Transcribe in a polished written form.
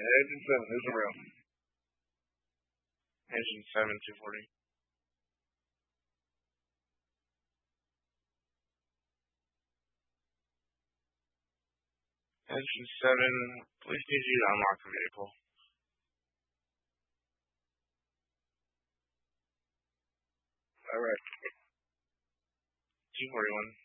Engine 7, who's around? Engine 7, 240. Engine 7, please need you to unlock the vehicle. Alright. 241.